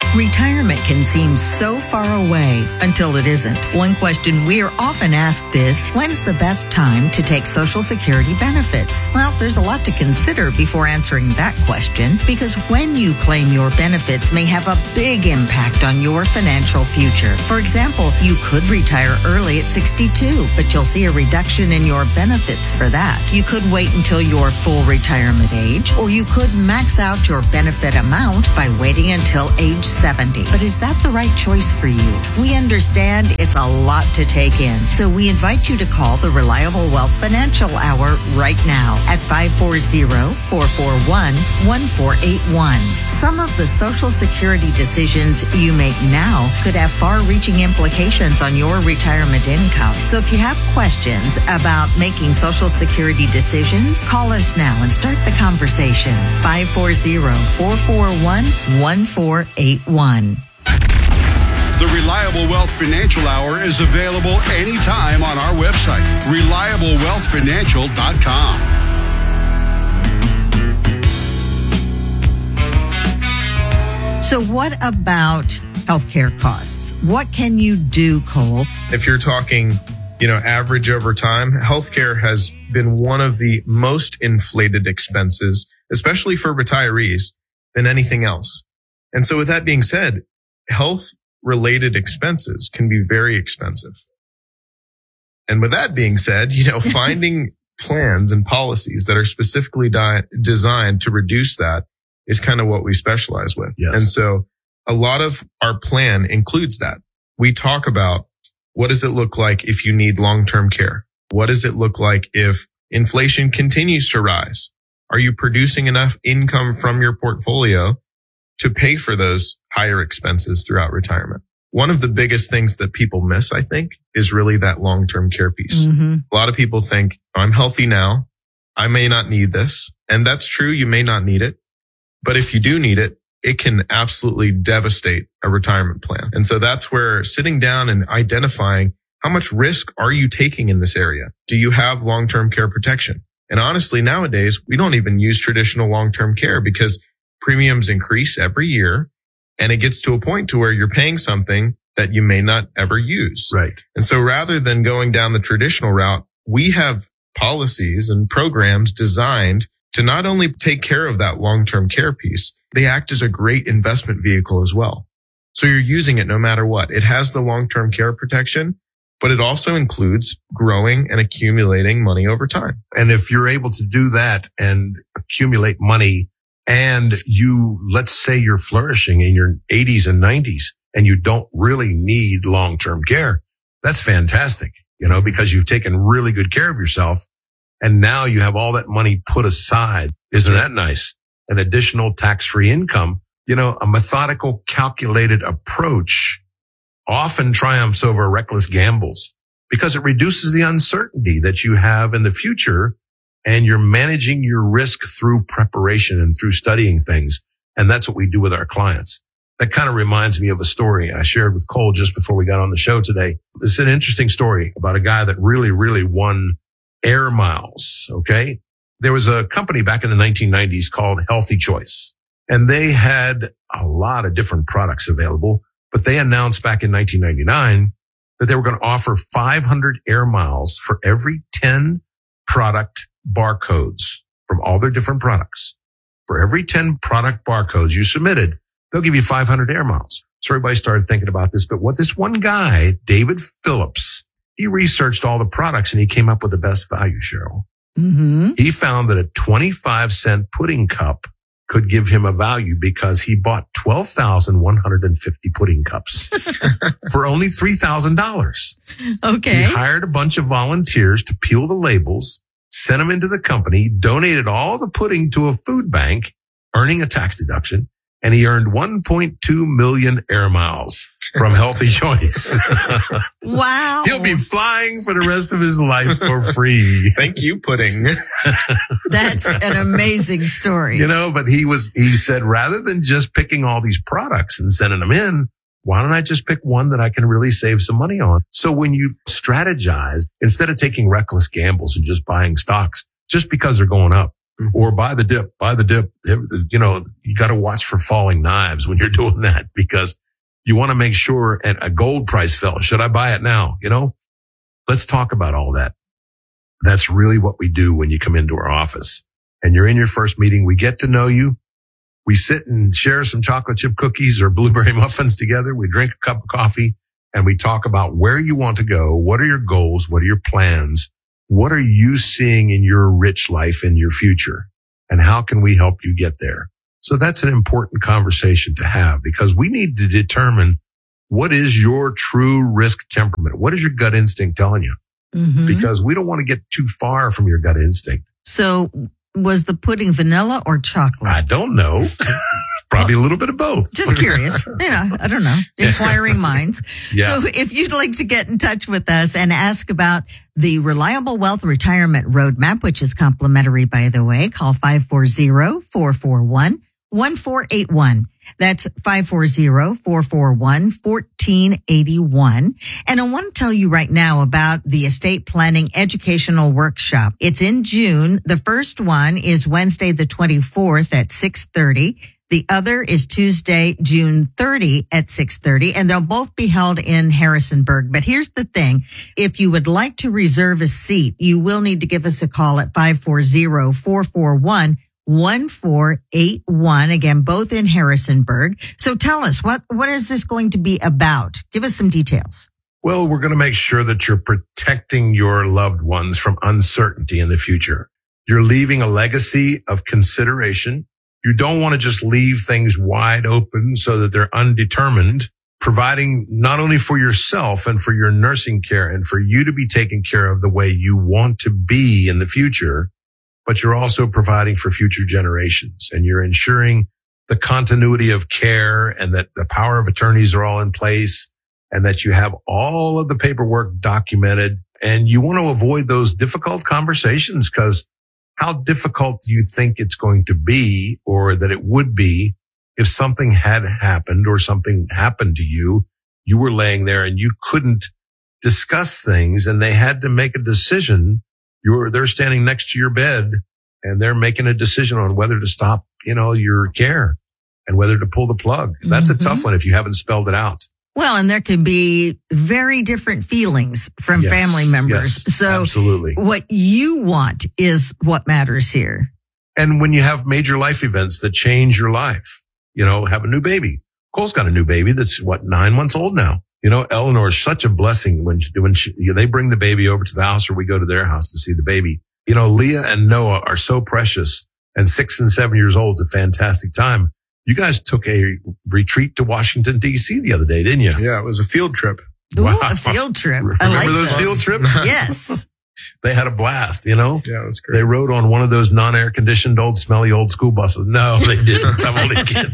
Retirement can seem so far away until it isn't. One question we're often asked is, when's the best time to take Social Security benefits? Well, there's a lot to consider before answering that question, because when you claim your benefits may have a big impact on your financial future. For example, you could retire early at 62, but you'll see a reduction in your benefits for that. You could wait until your full retirement age, or you could max out your benefit amount by waiting until age 70. But is that the right choice for you? We understand it's a lot to take in, so we invite you to call the Reliable Wealth Financial Hour right now at 540-441-1481. Some of the Social Security decisions you make now could have far-reaching implications on your retirement income. So if you have questions about making Social Security decisions, call us now and start the conversation. 540-441-1481. The Reliable Wealth Financial Hour is available anytime on our website, ReliableWealthFinancial.com. So what about healthcare costs? What can you do, Cole? If you're talking, average over time, healthcare has been one of the most inflated expenses, especially for retirees, than anything else. And so with that being said, health-related expenses can be very expensive. And with that being said, finding plans and policies that are specifically designed to reduce that is kind of what we specialize with. Yes. And so a lot of our plan includes that. We talk about, what does it look like if you need long-term care? What does it look like if inflation continues to rise? Are you producing enough income from your portfolio to pay for those higher expenses throughout retirement? One of the biggest things that people miss, I think, is really that long-term care piece. Mm-hmm. A lot of people think, I'm healthy now, I may not need this. And that's true, you may not need it. But if you do need it, it can absolutely devastate a retirement plan. And so that's where sitting down and identifying, how much risk are you taking in this area? Do you have long-term care protection? And honestly, nowadays, we don't even use traditional long-term care because premiums increase every year, and it gets to a point to where you're paying something that you may not ever use. Right. And so rather than going down the traditional route, we have policies and programs designed to not only take care of that long-term care piece, they act as a great investment vehicle as well. So you're using it no matter what. It has the long-term care protection, but it also includes growing and accumulating money over time. And if you're able to do that and accumulate money, and let's say you're flourishing in your 80s and 90s and you don't really need long-term care, that's fantastic, because you've taken really good care of yourself and now you have all that money put aside. Isn't that nice? An additional tax-free income. A methodical, calculated approach often triumphs over reckless gambles because it reduces the uncertainty that you have in the future. And you're managing your risk through preparation and through studying things. And that's what we do with our clients. That kind of reminds me of a story I shared with Cole just before we got on the show today. This is an interesting story about a guy that really, really won air miles. Okay. There was a company back in the 1990s called Healthy Choice, and they had a lot of different products available, but they announced back in 1999 that they were going to offer 500 air miles for every 10 product barcodes from all their different products. For every 10 product barcodes you submitted, they'll give you 500 air miles. So everybody started thinking about this. But what this one guy, David Phillips, he researched all the products and he came up with the best value, Cheryl. Mm-hmm. He found that a 25-cent pudding cup could give him a value because he bought 12,150 pudding cups for only $3,000. Okay. He hired a bunch of volunteers to peel the labels, sent them into the company, donated all the pudding to a food bank, earning a tax deduction, and he earned 1.2 million air miles from Healthy Choice. Wow. He'll be flying for the rest of his life for free. Thank you, pudding. That's an amazing story. But he said, rather than just picking all these products and sending them in, why don't I just pick one that I can really save some money on? So when you strategize, instead of taking reckless gambles and just buying stocks just because they're going up, or buy the dip. You know, you got to watch for falling knives when you're doing that, because you want to make sure a gold price fell. Should I buy it now? You know, let's talk about all that. That's really what we do when you come into our office and you're in your first meeting. We get to know you. We sit and share some chocolate chip cookies or blueberry muffins together. We drink a cup of coffee and we talk about where you want to go. What are your goals? What are your plans? What are you seeing in your rich life in your future? And how can we help you get there? So that's an important conversation to have, because we need to determine what is your true risk temperament. What is your gut instinct telling you? Mm-hmm. Because we don't want to get too far from your gut instinct. So was the pudding vanilla or chocolate? I don't know. Probably a little bit of both. Just curious. I don't know. Inquiring minds. Yeah. So if you'd like to get in touch with us and ask about the Reliable Wealth Retirement Roadmap, which is complimentary, by the way, call 540-441-1481. That's 540-441-1481. And I want to tell you right now about the estate planning educational workshop. It's in June. The first one is Wednesday, the 24th at 6:30. The other is Tuesday, June 30 at 6:30, and they'll both be held in Harrisonburg. But here's the thing. If you would like to reserve a seat, you will need to give us a call at 540-441-1481. Again, both in Harrisonburg. So tell us, what is this going to be about? Give us some details. Well, we're going to make sure that you're protecting your loved ones from uncertainty in the future. You're leaving a legacy of consideration. You don't want to just leave things wide open so that they're undetermined, providing not only for yourself and for your nursing care and for you to be taken care of the way you want to be in the future, but you're also providing for future generations, and you're ensuring the continuity of care and that the power of attorneys are all in place and that you have all of the paperwork documented. And you want to avoid those difficult conversations, because how difficult do you think it's going to be, or that it would be, if something had happened or something happened to you? You were laying there and you couldn't discuss things, and they had to make a decision. They're standing next to your bed and they're making a decision on whether to stop, your care and whether to pull the plug. That's a tough one if you haven't spelled it out. Well, and there can be very different feelings from family members. Yes, so absolutely. What you want is what matters here. And when you have major life events that change your life, have a new baby. Cole's got a new baby that's 9 months old now. Eleanor is such a blessing when they bring the baby over to the house, or we go to their house to see the baby. Leah and Noah are so precious, and 6 and 7 years old, a fantastic time. You guys took a retreat to Washington, D.C. the other day, didn't you? Yeah, it was a field trip. Ooh, wow. A field trip. Remember those field trips? Yes. They had a blast, Yeah, it was great. They rode on one of those non-air conditioned smelly old school buses. No, they didn't. I'm only kidding.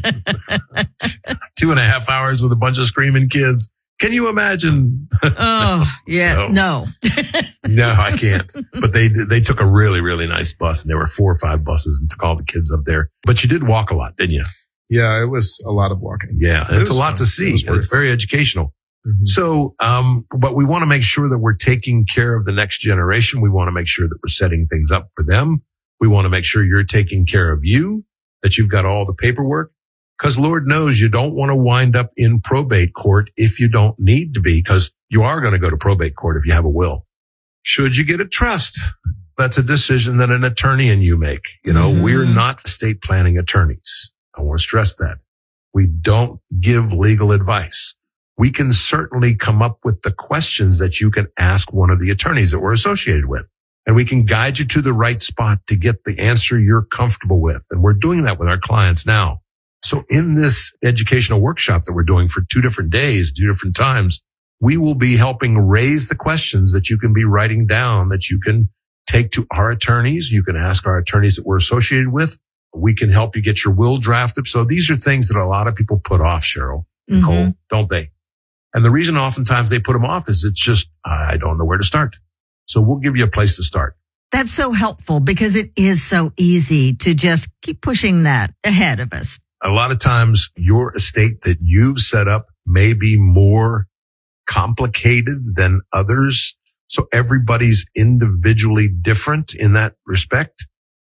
2.5 hours with a bunch of screaming kids. Can you imagine? Oh, yeah. No. No, I can't. But they took a really, really nice bus, and there were 4 or 5 buses, and took all the kids up there. But you did walk a lot, didn't you? Yeah, it was a lot of walking. Yeah, it's a lot to see. It's very educational. Mm-hmm. So, but we want to make sure that we're taking care of the next generation. We want to make sure that we're setting things up for them. We want to make sure you're taking care of you, that you've got all the paperwork. Because Lord knows you don't want to wind up in probate court if you don't need to be, because you are going to go to probate court if you have a will. Should you get a trust? That's a decision that an attorney and you make. We're not estate planning attorneys. I want to stress that. We don't give legal advice. We can certainly come up with the questions that you can ask one of the attorneys that we're associated with. And we can guide you to the right spot to get the answer you're comfortable with. And we're doing that with our clients now. So in this educational workshop that we're doing for 2 different days, 2 different times, we will be helping raise the questions that you can be writing down, that you can take to our attorneys. You can ask our attorneys that we're associated with. We can help you get your will drafted. So these are things that a lot of people put off, Cheryl, Nicole, don't they? And the reason oftentimes they put them off is it's just, I don't know where to start. So we'll give you a place to start. That's so helpful, because it is so easy to just keep pushing that ahead of us. A lot of times your estate that you've set up may be more complicated than others. So everybody's individually different in that respect.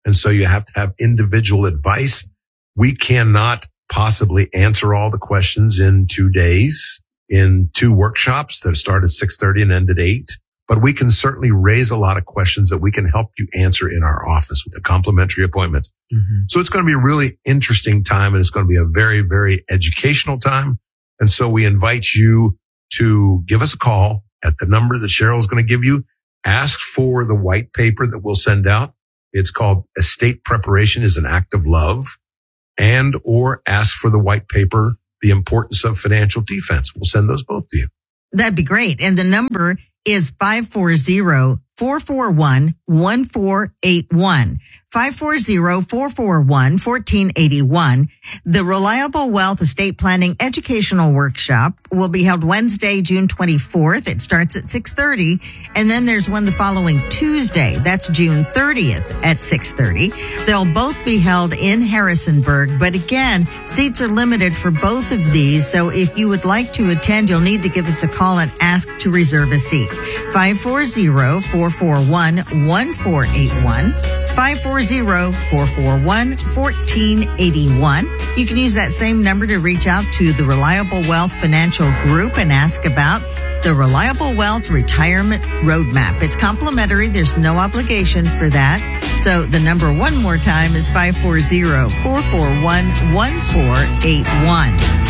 And so you have to have individual advice. We cannot possibly answer all the questions in 2 days, in 2 workshops that start at 6:30 and end at 8. But we can certainly raise a lot of questions that we can help you answer in our office with a complimentary appointment. Mm-hmm. So it's going to be a really interesting time, and it's going to be a very, very educational time. And so we invite you to give us a call at the number that Cheryl's going to give you. Ask for the white paper that we'll send out. It's called Estate Preparation is an Act of Love, and or ask for the white paper, The Importance of Financial Defense. We'll send those both to you. That'd be great. And the number is 540-441-1481. 540-441-1481. The Reliable Wealth Estate Planning Educational Workshop will be held Wednesday, June 24th. It starts at 6:30. And then there's one the following Tuesday. That's June 30th at 6:30. They'll both be held in Harrisonburg. But again, seats are limited for both of these. So if you would like to attend, you'll need to give us a call and ask to reserve a seat. 540-441-1481. 540-441-1481. You can use that same number to reach out to the Reliable Wealth Financial Group and ask about the Reliable Wealth Retirement Roadmap. It's complimentary. There's no obligation for that. So the number one more time is 540-441-1481.